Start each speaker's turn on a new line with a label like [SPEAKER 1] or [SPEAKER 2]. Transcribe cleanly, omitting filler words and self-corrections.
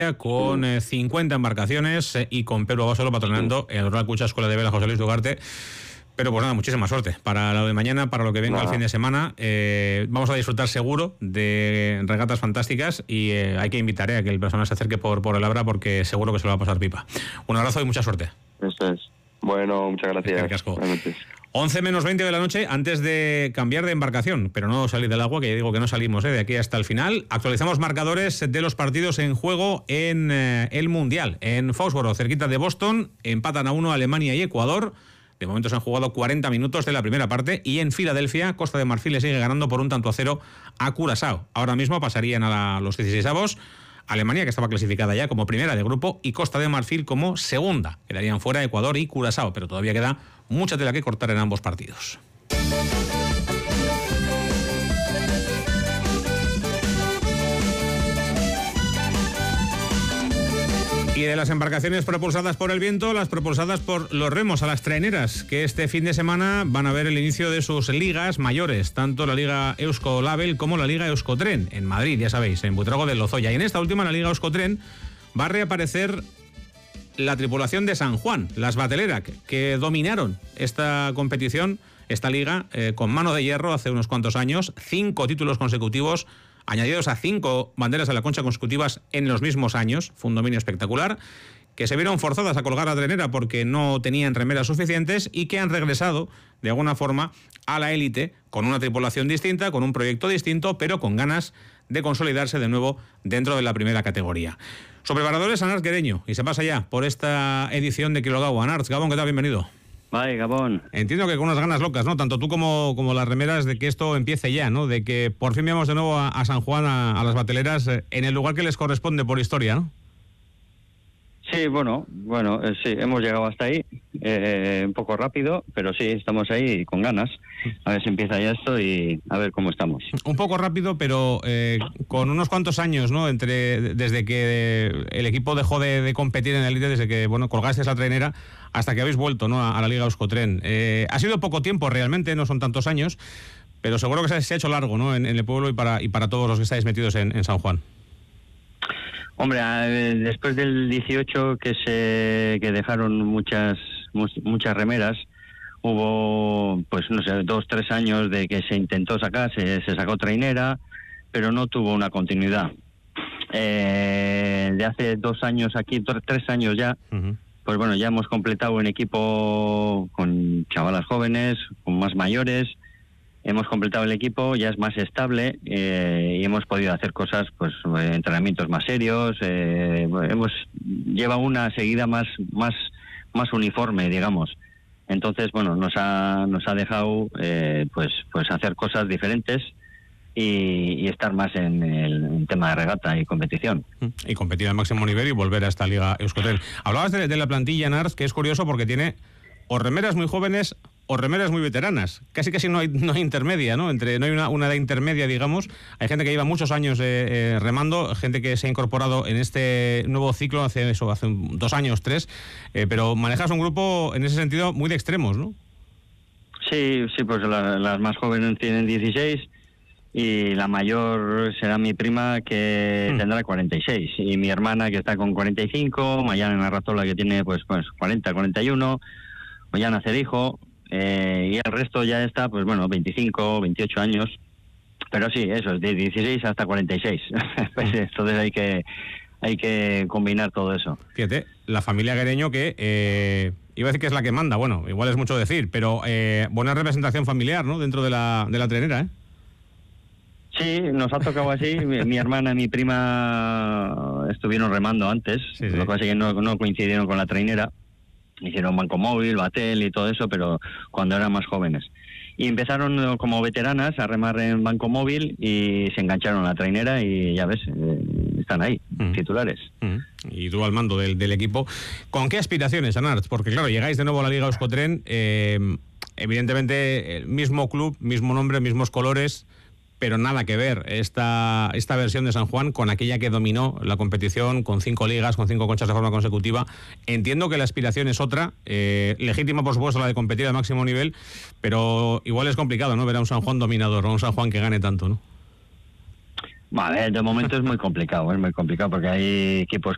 [SPEAKER 1] con 50 embarcaciones y con Pedro Basolo patronando el Real Cucha Escuela de Vela José Luis Dugarte. Pero pues nada, muchísima suerte para lo de mañana, para lo que venga el fin de semana. Vamos a disfrutar seguro de regatas fantásticas y hay que invitar a que el personal se acerque por el Abra, porque seguro que se lo va a pasar pipa. Un abrazo y mucha suerte.
[SPEAKER 2] Eso es. Bueno, muchas gracias.
[SPEAKER 1] 11 menos 20 de la noche, antes de cambiar de embarcación, pero no salir del agua, que ya digo que no salimos de aquí hasta el final. Actualizamos marcadores de los partidos en juego en el Mundial. En Foxboro, cerquita de Boston, empatan a 1 Alemania y Ecuador. De momento se han jugado 40 minutos de la primera parte, y en Filadelfia, Costa de Marfil le sigue ganando por 1-0 a Curazao. Ahora mismo pasarían a los 16avos Alemania, que estaba clasificada ya como primera de grupo, y Costa de Marfil como segunda. Quedarían fuera Ecuador y Curazao, pero todavía queda mucha tela que cortar en ambos partidos. Y de las embarcaciones propulsadas por el viento, las propulsadas por los remos, a las traineras, que este fin de semana van a ver el inicio de sus ligas mayores, tanto la Liga Eusko-Label como la Liga Euskotren, en Madrid, ya sabéis, en Buitrago de Lozoya. Y en esta última, la Liga Euskotren, va a reaparecer la tripulación de San Juan, las Batelerak, que dominaron esta competición, esta liga, con mano de hierro hace unos cuantos años, 5 títulos consecutivos, añadidos a 5 banderas de la Concha consecutivas en los mismos años. Fue un dominio espectacular, que se vieron forzadas a colgar la trenera porque no tenían remeras suficientes, y que han regresado de alguna forma a la élite con una tripulación distinta, con un proyecto distinto, pero con ganas de consolidarse de nuevo dentro de la primera categoría. Su preparador es Anartz Guereño y se pasa ya por esta edición de Kilogau. Anartz, Gabón, ¿qué tal? Bienvenido.
[SPEAKER 3] Vale, Gabón.
[SPEAKER 1] Entiendo que con unas ganas locas, ¿no? Tanto tú como las remeras, de que esto empiece ya, ¿no? De que por fin veamos de nuevo a San Juan, a las bateleras, en el lugar que les corresponde por historia, ¿no?
[SPEAKER 3] Sí, bueno, sí, hemos llegado hasta ahí, un poco rápido, pero sí, estamos ahí con ganas. A ver si empieza ya esto y a ver cómo estamos.
[SPEAKER 1] Un poco rápido, pero con unos cuantos años, ¿no? Desde que el equipo dejó de competir en la élite, desde que, colgaste esa trainera, hasta que habéis vuelto, ¿no? a la Liga Euskotren. Ha sido poco tiempo realmente, no son tantos años, pero seguro que se ha hecho largo, ¿no? En el pueblo y para todos los que estáis metidos en San Juan.
[SPEAKER 3] Hombre, después del 18 que dejaron muchas remeras, hubo, pues no sé, 2-3 años de que se intentó sacar, se sacó trainera, pero no tuvo una continuidad. De hace 2 años aquí, 3 años ya, pues bueno, ya hemos completado un equipo con chavalas jóvenes, con más mayores. Hemos completado el equipo, ya es más estable, y hemos podido hacer cosas, pues entrenamientos más serios. Lleva una seguida más uniforme, digamos. Entonces, bueno, nos ha dejado pues hacer cosas diferentes y estar más en el tema de regata y competición.
[SPEAKER 1] Y competir al máximo nivel y volver a esta Liga Euskotren. Hablabas de la plantilla, Nars, que es curioso porque tiene o remeras muy jóvenes o remeras muy veteranas. Casi no hay intermedia, ¿no? No hay una edad intermedia, digamos. Hay gente que lleva muchos años remando, gente que se ha incorporado en este nuevo ciclo hace 2 años, 3, pero manejas un grupo en ese sentido muy de extremos, ¿no?
[SPEAKER 3] Sí, pues las más jóvenes tienen 16 y la mayor será mi prima, que tendrá 46, y mi hermana, que está con 45, Mayana Arrazola, que tiene pues 40, 41, Mayana Cerijo, y el resto ya está, pues 25, 28 años, pero sí, eso es de 16 hasta 46. Pues entonces hay que combinar todo eso.
[SPEAKER 1] Fíjate, la familia Guereño, que iba a decir que es la que manda, bueno, igual es mucho decir, pero buena representación familiar, ¿no? Dentro de la trenera, ¿eh?
[SPEAKER 3] Sí, nos ha tocado así. Mi hermana y mi prima estuvieron remando antes,
[SPEAKER 1] sí.
[SPEAKER 3] Lo que pasa es que no coincidieron con la trainera. Hicieron Banco Móvil, Batel y todo eso, pero cuando eran más jóvenes. Y empezaron como veteranas a remar en Banco Móvil y se engancharon a la trainera y ya ves, están ahí, titulares.
[SPEAKER 1] Y tú al mando del equipo. ¿Con qué aspiraciones, Anartz? Porque claro, llegáis de nuevo a la Liga Euskotren, evidentemente el mismo club, mismo nombre, mismos colores, pero nada que ver esta versión de San Juan con aquella que dominó la competición, con 5 ligas, con 5 conchas de forma consecutiva. Entiendo que la aspiración es otra, legítima por supuesto la de competir al máximo nivel, pero igual es complicado, ¿no? Ver a un San Juan dominador, o un San Juan que gane tanto, ¿no?
[SPEAKER 3] Vale, de momento es muy complicado porque hay equipos